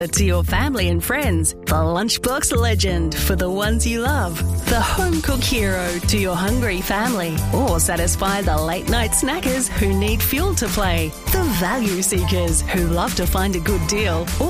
To your family and friends, the lunchbox legend for the ones you love, the home cook hero to your hungry family, or satisfy the late night snackers who need fuel to play, the value seekers who love to find a good deal, or